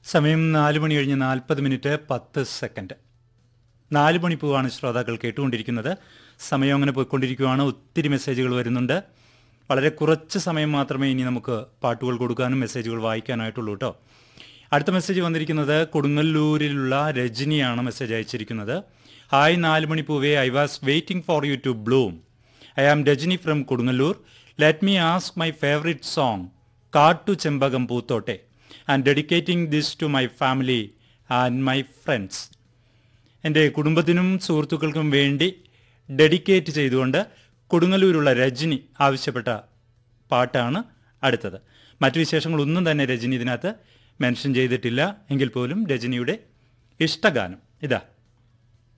സമയം 4 മണി കഴിഞ്ഞ് 40 minute 10 second. 4 മണിപ്പൂവാണ് ശ്രോതാക്കൾ കേട്ടുകൊണ്ടിരിക്കുന്നത്. സമയം അങ്ങനെ പോയിക്കൊണ്ടിരിക്കുകയാണ്. ഒത്തിരി മെസ്സേജുകൾ വരുന്നുണ്ട്. വളരെ കുറച്ച് സമയം മാത്രമേ ഇനി നമുക്ക് പാട്ടുകൾ കൊടുക്കാനും മെസ്സേജുകൾ വായിക്കാനായിട്ടുള്ളൂ കേട്ടോ. അടുത്ത മെസ്സേജ് വന്നിരിക്കുന്നത് കൊടുങ്ങല്ലൂരിലുള്ള രജനിയാണ് മെസ്സേജ് അയച്ചിരിക്കുന്നത്. Hi 4 മണിപ്പൂവേ, I was waiting for you to Bloom. I am Rajani from Kodungallur. Let me ask my favourite song കാട്ടു ചെമ്പകം പൂത്തോട്ടെ and dedicating this to my family and my friends. എൻ്റെ കുടുംബത്തിനും സുഹൃത്തുക്കൾക്കും വേണ്ടി ഡെഡിക്കേറ്റ് ചെയ്തുകൊണ്ട് കൊടുങ്ങല്ലൂരുള്ള രജനി ആവശ്യപ്പെട്ട പാട്ടാണ് അടുത്തത്. മറ്റു വിശേഷങ്ങളൊന്നും തന്നെ രജനി ഇതിനകത്ത് മെൻഷൻ ചെയ്തിട്ടില്ല. എങ്കിൽ പോലും രജനിയുടെ ഇഷ്ടഗാനം ഇതാ.